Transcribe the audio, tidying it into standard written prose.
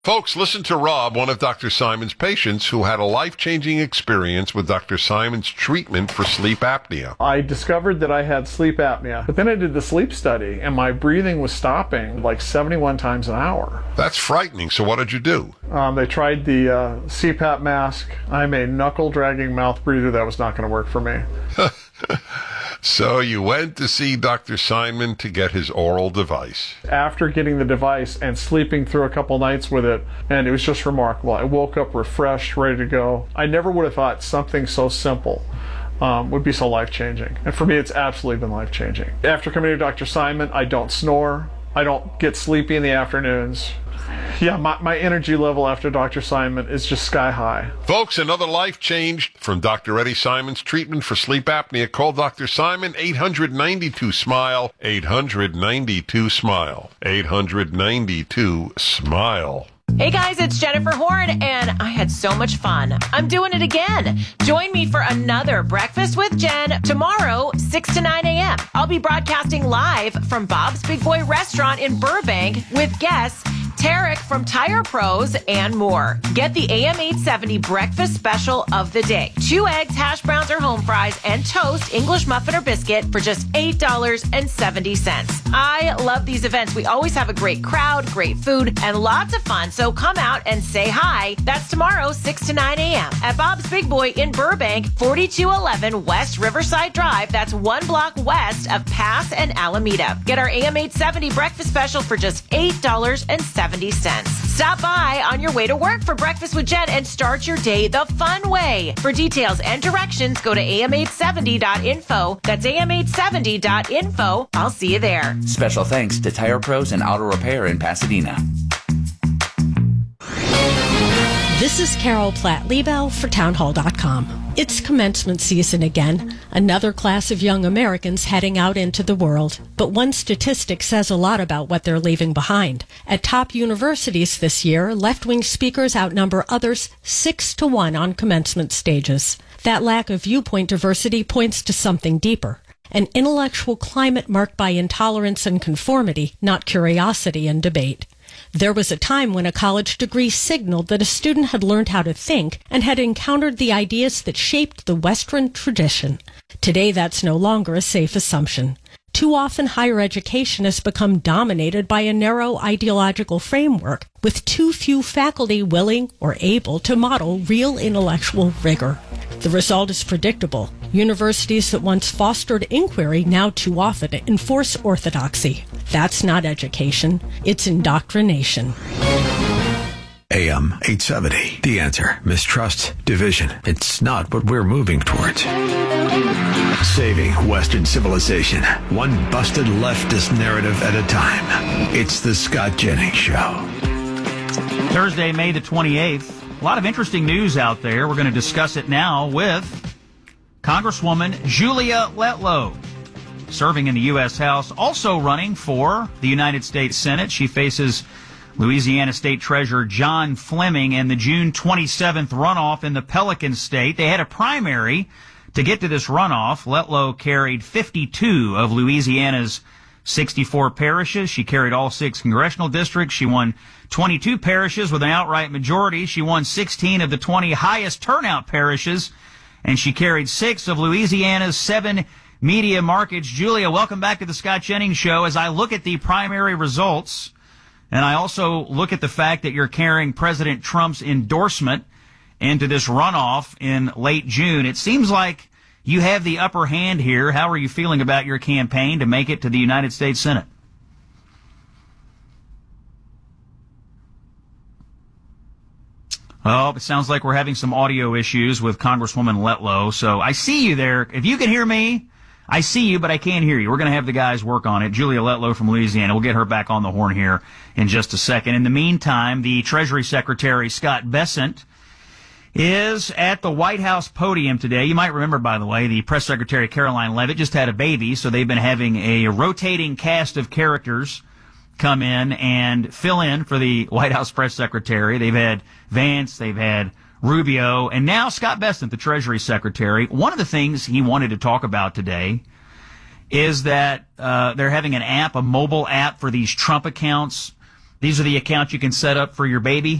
Folks, listen to Rob, one of Dr. Simon's patients who had a life-changing experience with Dr. Simon's treatment for sleep apnea. I discovered that I had sleep apnea, but then I did the sleep study, and my breathing was stopping like 71 times an hour. That's frightening, so what did you do? They tried the CPAP mask. I'm a knuckle-dragging mouth breather. That was not going to work for me. So you went to see Dr. Simon to get his oral device. After getting the device and sleeping through a couple nights with it, and it was just remarkable. I woke up refreshed, ready to go. I never would have thought something so simple would be so life-changing. And for me, it's absolutely been life-changing. After coming to Dr. Simon, I don't snore. I don't get sleepy in the afternoons. Yeah, my energy level after Dr. Simon is just sky high. Folks, another life changed from Dr. Eddie Simon's treatment for sleep apnea. Call Dr. Simon, 892-SMILE, 892-SMILE, 892-SMILE. Hey guys, it's Jennifer Horn, and I had so much fun. I'm doing it again. Join me for another Breakfast with Jen tomorrow, 6 to 9 a.m. I'll be broadcasting live from Bob's Big Boy Restaurant in Burbank with guests Tarek from Tire Pros and more. Get the AM 870 breakfast special of the day. 2 eggs, hash browns or home fries, and toast, English muffin or biscuit for just $8.70. I love these events. We always have a great crowd, great food, and lots of fun. So come out and say hi. That's tomorrow, 6 to 9 a.m. at Bob's Big Boy in Burbank, 4211 West Riverside Drive. That's 1 block west of Pass and Alameda. Get our AM 870 breakfast special for just $8.70. Stop by on your way to work for Breakfast with Jen and start your day the fun way. For details and directions, go to am870.info. That's am870.info. I'll see you there. Special thanks to Tire Pros and Auto Repair in Pasadena. This is Carol Platt-Liebel for townhall.com. It's commencement season again, another class of young Americans heading out into the world. But one statistic says a lot about what they're leaving behind. At top universities this year, left-wing speakers outnumber others 6-1 on commencement stages. That lack of viewpoint diversity points to something deeper. An intellectual climate marked by intolerance and conformity, not curiosity and debate. There was a time when a college degree signaled that a student had learned how to think and had encountered the ideas that shaped the Western tradition. Today, that's no longer a safe assumption. Too often, higher education has become dominated by a narrow ideological framework, with too few faculty willing or able to model real intellectual rigor. The result is predictable. Universities that once fostered inquiry now too often enforce orthodoxy. That's not education, it's indoctrination. AM 870. The Answer. Mistrust, division. It's not what we're moving towards. Saving Western civilization, one busted leftist narrative at a time. It's the Scott Jennings Show. Thursday, May the 28th. A lot of interesting news out there. We're going to discuss it now with Congresswoman Julia Letlow, serving in the U.S. House, also running for the United States Senate. She faces Louisiana State Treasurer John Fleming in the June 27th runoff in the Pelican State. They had a primary to get to this runoff. Letlow carried 52 of Louisiana's 64 parishes. She carried all 6 congressional districts. She won 22 parishes with an outright majority. She won 16 of the 20 highest turnout parishes, and she carried 6 of Louisiana's 7 media markets. Julia, welcome back to the Scott Jennings Show. As I look at the primary results, and I also look at the fact that you're carrying President Trump's endorsement into this runoff in late June, it seems like you have the upper hand here. How are you feeling about your campaign to make it to the United States Senate? Oh, it sounds like we're having some audio issues with Congresswoman Letlow. So I see you there. If you can hear me, I see you, but I can't hear you. We're going to have the guys work on it. Julia Letlow from Louisiana. We'll get her back on the horn here in just a second. In the meantime, the Treasury Secretary, Scott Bessent, is at the White House podium today. You might remember, by the way, the Press Secretary Caroline Leavitt just had a baby, so they've been having a rotating cast of characters come in and fill in for the White House Press Secretary. They've had Vance, they've had Rubio, and now Scott Bessent, the Treasury Secretary. One of the things he wanted to talk about today is that they're having an app, a mobile app for these Trump accounts These are the accounts you can set up for your baby.